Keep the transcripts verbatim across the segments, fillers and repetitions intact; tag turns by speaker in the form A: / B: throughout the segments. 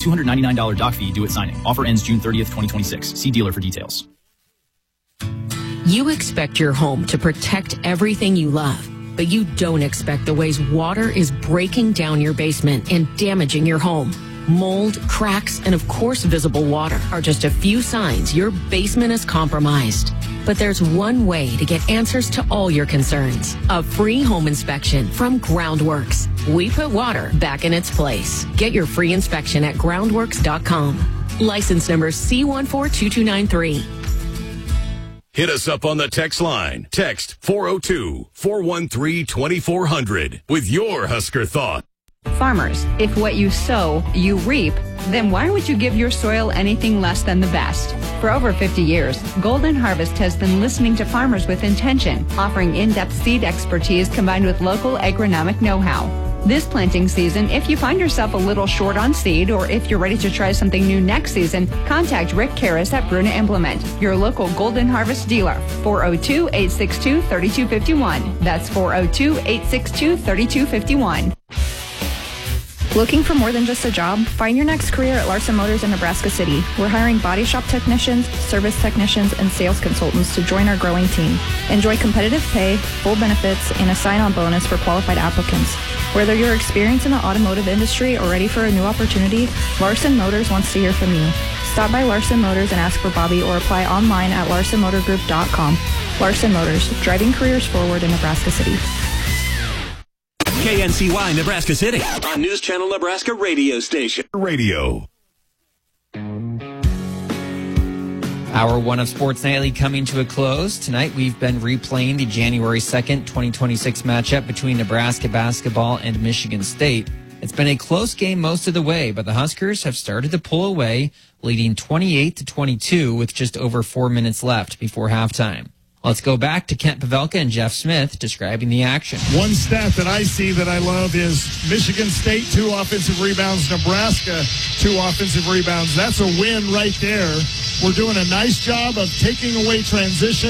A: two hundred ninety-nine dollars doc fee due at signing. Offer ends June thirtieth, twenty twenty-six. See dealer for details.
B: You expect your home to protect everything you love, but you don't expect the ways water is breaking down your basement and damaging your home. Mold, cracks, and of course visible water are just a few signs your basement is compromised. But there's one way to get answers to all your concerns. A free home inspection from Groundworks. We put water back in its place. Get your free inspection at groundworks dot com. License number C one four two two nine three.
C: Hit us up on the text line. Text four oh two, four one three, two four hundred with your Husker thought.
D: Farmers, if what you sow, you reap, then why would you give your soil anything less than the best? For over fifty years, Golden Harvest has been listening to farmers with intention, offering in-depth seed expertise combined with local agronomic know-how. This planting season, if you find yourself a little short on seed, or if you're ready to try something new next season, contact Rick Karras at Bruna Implement, your local Golden Harvest dealer, four oh two, eight six two, three two five one. That's four oh two, eight six two, three two five one.
E: Looking for more than just a job? Find your next career at Larson Motors in Nebraska City. We're hiring body shop technicians, service technicians, and sales consultants to join our growing team. Enjoy competitive pay, full benefits, and a sign-on bonus for qualified applicants. Whether you're experienced in the automotive industry or ready for a new opportunity, Larson Motors wants to hear from you. Stop by Larson Motors and ask for Bobby, or apply online at larson motor group dot com. Larson Motors, driving careers forward in Nebraska City.
F: K N C Y Nebraska City, on News Channel Nebraska radio station.
C: Radio.
G: Hour one of Sports Nightly coming to a close. Tonight we've been replaying the January second, twenty twenty-six matchup between Nebraska basketball and Michigan State. It's been a close game most of the way, but the Huskers have started to pull away, leading twenty-eight to twenty-two with just over four minutes left before halftime. Let's go back to Kent Pavelka and Jeff Smith describing the action.
H: One stat that I see that I love is Michigan State, two offensive rebounds, Nebraska, two offensive rebounds. That's a win right there. We're doing a nice job of taking away transition.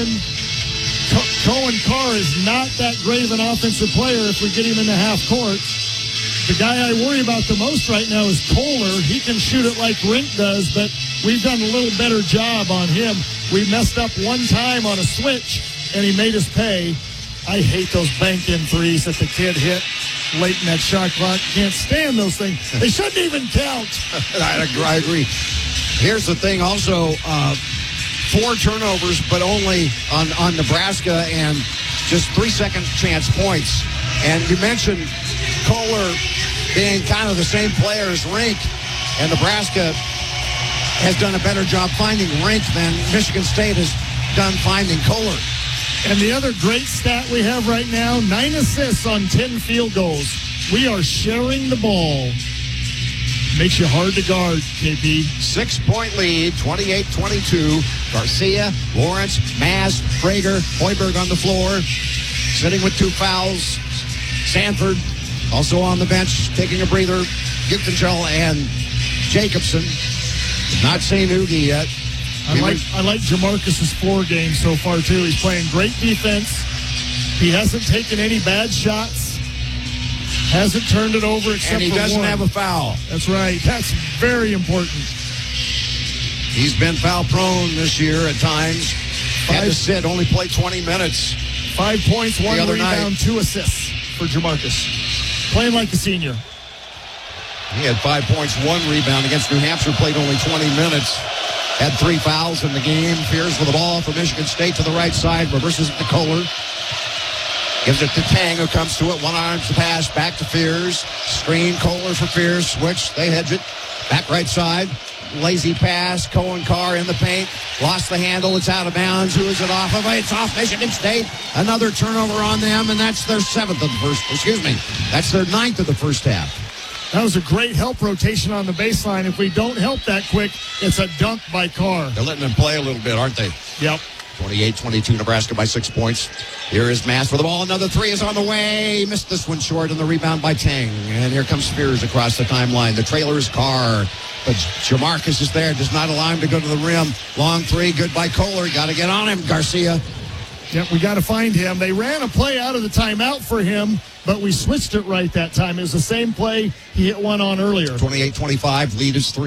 H: Co- Cohen Carr is not that great of an offensive player if we get him in the half court. The guy I worry about the most right now is Kohler. He can shoot it like Rink does, but we've done a little better job on him. We messed up one time on a switch, and he made us pay. I hate those bank-in threes that the kid hit late in that shot clock. Can't stand those things. They shouldn't even count.
I: I agree. I agree. Here's the thing also, uh, four turnovers, but only on, on Nebraska, and just three second chance points. And you mentioned Kohler being kind of the same player as Rink, and Nebraska has done a better job finding Rink than Michigan State has done finding Kohler.
H: And the other great stat we have right now, nine assists on ten field goals. We are sharing the ball. Makes you hard to guard, K P.
I: Six-point lead, twenty-eight twenty-two. Garcia, Lawrence, Maz, Prager, Hoiberg on the floor, sitting with two fouls. Sanford also on the bench, taking a breather. Guthenschel and Jacobson. Not seen Oogie yet.
H: I like I like Jamarcus's floor game so far, too. He's playing great defense. He hasn't taken any bad shots. Hasn't turned it over except for one.
I: And he doesn't have a foul.
H: That's right. That's very important.
I: He's been foul prone this year at times. Had to sit, only played twenty minutes.
H: Five points, one rebound,
I: night.
H: two assists for Jamarcus. Playing like a senior.
I: He had five points, one rebound against New Hampshire, played only twenty minutes. Had three fouls in the game. Fears with the ball for Michigan State to the right side. Reverses it to Kohler. Gives it to Tang, who comes to it. One arms the pass. Back to Fears. Screen, Kohler for Fears. Switch. They hedge it. Back right side. Lazy pass. Cohen Carr in the paint. Lost the handle. It's out of bounds. Who is it off of? It's off Michigan State. Another turnover on them, and that's their seventh of the first. Excuse me. That's their ninth of the first half.
H: That was a great help rotation on the baseline. If we don't help that quick, it's a dunk by Carr.
I: They're letting them play a little bit, aren't they?
H: Yep.
I: twenty-eight twenty-two, Nebraska by six points. Here is Mass for the ball. Another three is on the way. Missed this one short, and the rebound by Tang. And here comes Spears across the timeline. The trailer is Carr. But Jamarcus is there. Does not allow him to go to the rim. Long three. Good by Kohler. Got to get on him, Garcia.
H: Yep, we got to find him. They ran a play out of the timeout for him, but we switched it right that time. It was the same play he hit one on earlier.
I: twenty-eight twenty-five. Lead is three.